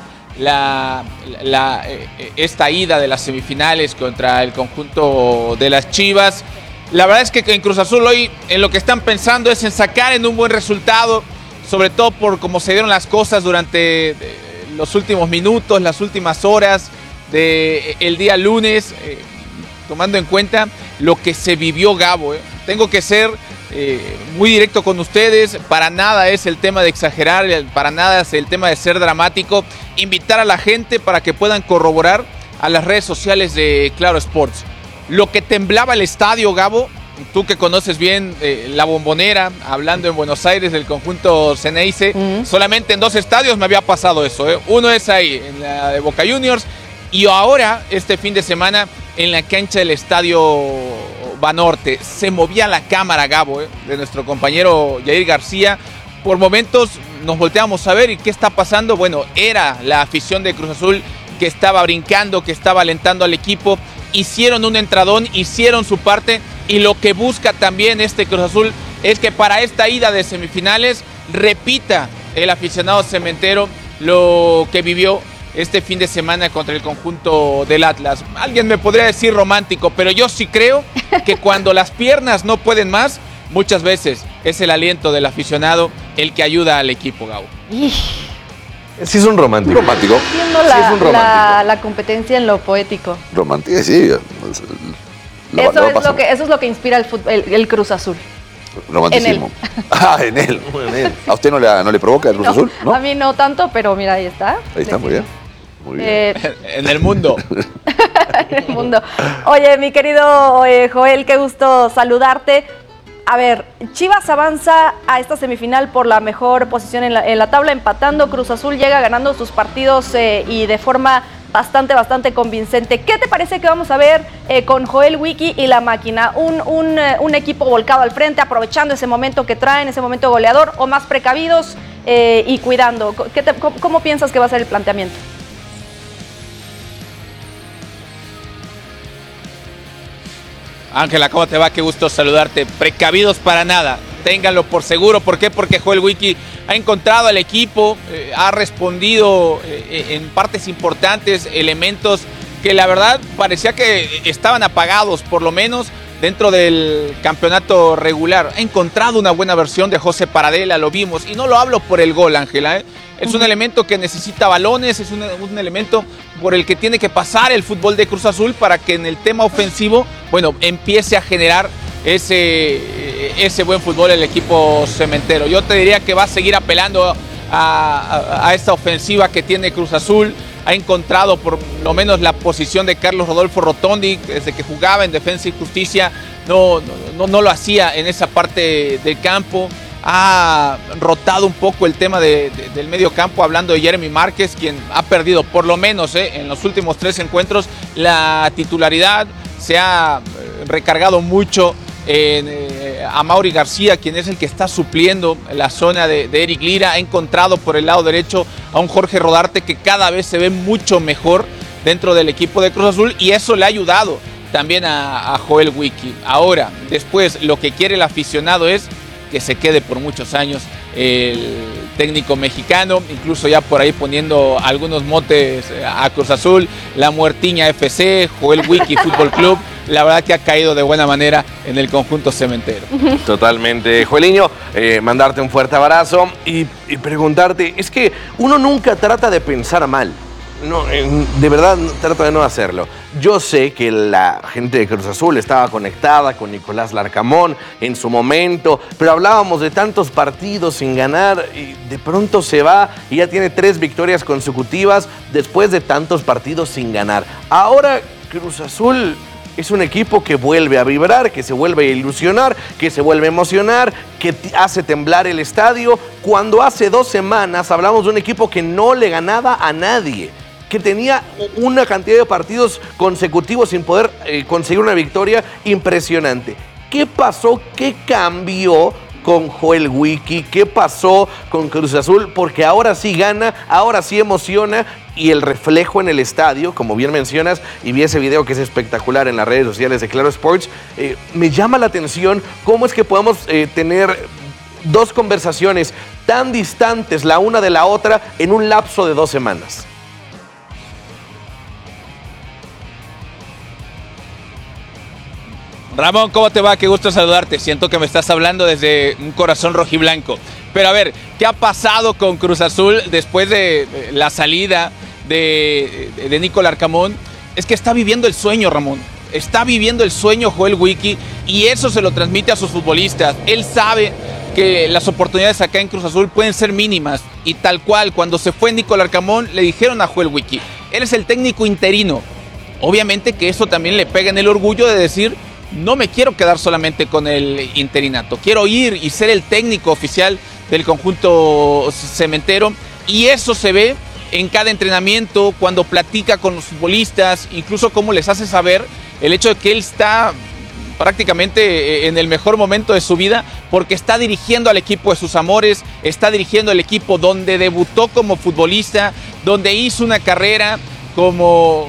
esta ida de las semifinales contra el conjunto de las Chivas. La verdad es que en Cruz Azul hoy en lo que están pensando es en sacar en un buen resultado, sobre todo por cómo se dieron las cosas durante los últimos minutos, las últimas horas del día lunes, tomando en cuenta lo que se vivió, Gabo. Tengo que ser muy directo con ustedes, para nada es el tema de exagerar, para nada es el tema de ser dramático. Invitar a la gente para que puedan corroborar a las redes sociales de Claro Sports. Lo que temblaba el estadio, Gabo, tú que conoces bien la Bombonera, hablando en Buenos Aires del conjunto Ceneice, solamente en 2 estadios me había pasado eso. Uno es ahí, en la de Boca Juniors, y ahora, este fin de semana, en la cancha del Estadio Banorte. Se movía la cámara, Gabo, de nuestro compañero Yair García. Por momentos nos volteamos a ver y qué está pasando. Bueno, era la afición de Cruz Azul que estaba brincando, que estaba alentando al equipo. Hicieron un entradón, hicieron su parte, y lo que busca también este Cruz Azul es que para esta ida de semifinales repita el aficionado cementero lo que vivió este fin de semana contra el conjunto del Atlas. Alguien me podría decir romántico, pero yo sí creo que cuando las piernas no pueden más, muchas veces es el aliento del aficionado el que ayuda al equipo, Gabo. Sí es un romántico. Romántico. Entiendo la competencia en lo poético. Romántico, sí. Eso es lo que inspira el Cruz Azul. Romanticismo. En él. ¿A usted no le provoca el Cruz Azul? ¿No? A mí no tanto, pero mira, ahí está. Ahí está, muy bien. Muy bien. En el mundo. En el mundo. Oye, mi querido Joel, qué gusto saludarte. A ver, Chivas avanza a esta semifinal por la mejor posición en la tabla, empatando. Cruz Azul llega ganando sus partidos y de forma bastante convincente. ¿Qué te parece que vamos a ver con Joel Wiki y la máquina? Un equipo volcado al frente, aprovechando ese momento que traen, ese momento goleador, o más precavidos y cuidando. ¿Cómo piensas que va a ser el planteamiento? Ángela, ¿cómo te va? Qué gusto saludarte. Precavidos para nada, ténganlo por seguro. ¿Por qué? Porque Joel Wiki ha encontrado al equipo, ha respondido en partes importantes, elementos que la verdad parecía que estaban apagados, por lo menos dentro del campeonato regular. Ha encontrado una buena versión de José Paradela, lo vimos, y no lo hablo por el gol, Ángela, Es un elemento que necesita balones, es un elemento por el que tiene que pasar el fútbol de Cruz Azul para que en el tema ofensivo, bueno, empiece a generar ese buen fútbol el equipo cementero. Yo te diría que va a seguir apelando a esta ofensiva que tiene Cruz Azul. Ha encontrado por lo menos la posición de Carlos Rodolfo Rotondi, desde que jugaba en Defensa y Justicia, no lo hacía en esa parte del campo. Ha rotado un poco el tema del medio campo, hablando de Jeremy Márquez, quien ha perdido por lo menos en los últimos 3 encuentros la titularidad. Se ha recargado mucho a Mauri García, quien es el que está supliendo la zona de Eric Lira. Ha encontrado por el lado derecho a un Jorge Rodarte que cada vez se ve mucho mejor dentro del equipo de Cruz Azul, y eso le ha ayudado también a Joel Wiki. Ahora, después, lo que quiere el aficionado es que se quede por muchos años el técnico mexicano, incluso ya por ahí poniendo algunos motes a Cruz Azul, la Muertiña FC, Joel Wiki Fútbol Club. La verdad que ha caído de buena manera en el conjunto cementero. Totalmente. Joeliño, mandarte un fuerte abrazo y preguntarte, es que uno nunca trata de pensar mal. No, de verdad trato de no hacerlo. Yo sé que la gente de Cruz Azul estaba conectada con Nicolás Larcamón en su momento, pero hablábamos de tantos partidos sin ganar y de pronto se va y ya tiene 3 victorias consecutivas después de tantos partidos sin ganar. Ahora Cruz Azul es un equipo que vuelve a vibrar, que se vuelve a ilusionar, que se vuelve a emocionar, que hace temblar el estadio. Cuando hace 2 semanas hablamos de un equipo que no le ganaba a nadie, que tenía una cantidad de partidos consecutivos sin poder conseguir una victoria impresionante. ¿Qué pasó? ¿Qué cambió con Joel Wiki? ¿Qué pasó con Cruz Azul? Porque ahora sí gana, ahora sí emociona, y el reflejo en el estadio, como bien mencionas, y vi ese video que es espectacular en las redes sociales de Claro Sports, me llama la atención cómo es que podemos tener 2 conversaciones tan distantes la una de la otra en un lapso de 2 semanas. Ramón, ¿cómo te va? Qué gusto saludarte. Siento que me estás hablando desde un corazón rojiblanco. Pero a ver, ¿qué ha pasado con Cruz Azul después de la salida de Nico Larcamón? Es que está viviendo el sueño, Ramón. Está viviendo el sueño Joel Wiki, y eso se lo transmite a sus futbolistas. Él sabe que las oportunidades acá en Cruz Azul pueden ser mínimas, y tal cual, cuando se fue Nico Larcamón, le dijeron a Joel Wiki, eres el técnico interino. Obviamente que eso también le pega en el orgullo de decir, no me quiero quedar solamente con el interinato, quiero ir y ser el técnico oficial del conjunto cementero, y eso se ve en cada entrenamiento, cuando platica con los futbolistas, incluso cómo les hace saber el hecho de que él está prácticamente en el mejor momento de su vida, porque está dirigiendo al equipo de sus amores, está dirigiendo el equipo donde debutó como futbolista, donde hizo una carrera como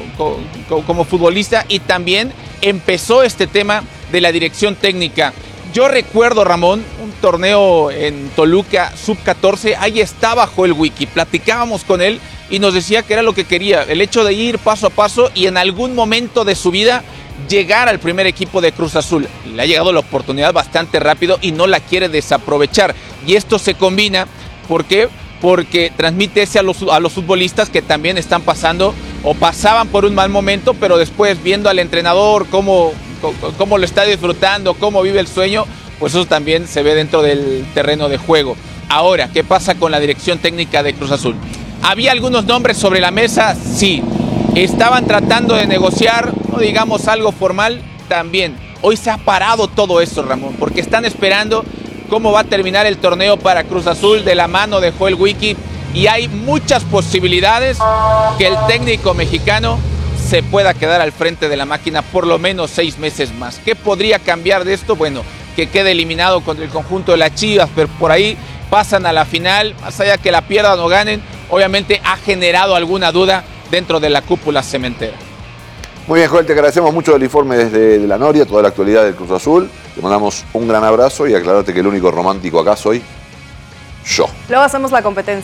futbolista, y también empezó este tema de la dirección técnica. Yo recuerdo, Ramón, un torneo en Toluca, sub-14, ahí estaba Joel Wiki, platicábamos con él y nos decía que era lo que quería, el hecho de ir paso a paso y en algún momento de su vida llegar al primer equipo de Cruz Azul. Le ha llegado la oportunidad bastante rápido y no la quiere desaprovechar. Y esto se combina, ¿por qué? Porque transmite ese a los futbolistas que también están pasando o pasaban por un mal momento, pero después viendo al entrenador cómo lo está disfrutando, cómo vive el sueño, pues eso también se ve dentro del terreno de juego. Ahora, ¿qué pasa con la dirección técnica de Cruz Azul? ¿Había algunos nombres sobre la mesa? Sí. ¿Estaban tratando de negociar, no digamos algo formal? También. Hoy se ha parado todo eso, Ramón, porque están esperando cómo va a terminar el torneo para Cruz Azul de la mano de Joel Wiki, y hay muchas posibilidades que el técnico mexicano se pueda quedar al frente de la máquina por lo menos 6 meses más. ¿Qué podría cambiar de esto? Bueno, que quede eliminado contra el conjunto de las Chivas, pero por ahí pasan a la final, más allá que la pierdan o ganen, obviamente ha generado alguna duda dentro de la cúpula cementera. Muy bien, Joel, te agradecemos mucho el informe desde la Noria, toda la actualidad del Cruz Azul. Te mandamos un gran abrazo y aclarate que el único romántico acá soy yo. Luego hacemos la competencia.